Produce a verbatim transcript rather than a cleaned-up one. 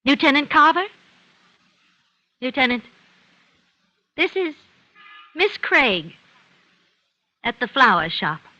Lieutenant Carver? Lieutenant, this is Miss Craig at the flower shop.